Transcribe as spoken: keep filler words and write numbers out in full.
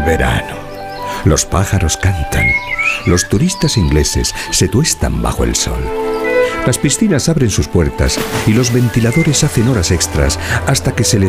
verano. Los pájaros cantan. Los turistas ingleses se tuestan bajo el sol. Las piscinas abren sus puertas y los ventiladores hacen horas extras hasta que se les